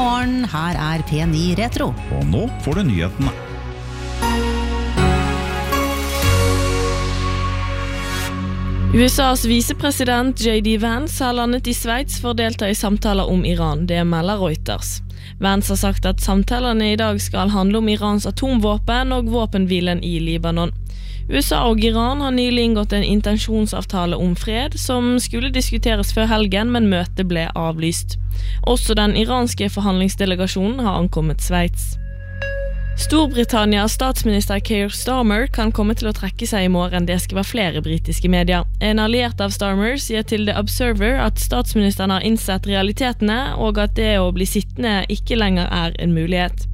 morgen, her P9 Retro. Og nå får du nyhetene. USAs visepresident J.D. Vance har landet I Sveits for å delta I samtaler om Iran, det melder Reuters. Vance har sagt at samtalene I dag skal handle om Irans atomvåpen og våpenhvilen I Libanon. USA og Iran har nylig inngått en intensjonsavtale om fred som skulle diskuteres før helgen, men møtet ble avlyst. Også den iranske forhandlingsdelegasjonen har ankommet Sveits. Storbritannias statsminister Keir Starmer kan komme til å trekke seg I morgen, det skriver flere britiske medier. En alliert av Starmer sier til The Observer at statsministeren har innsett realitetene, og at det å bli sittende ikke lenger en mulighet.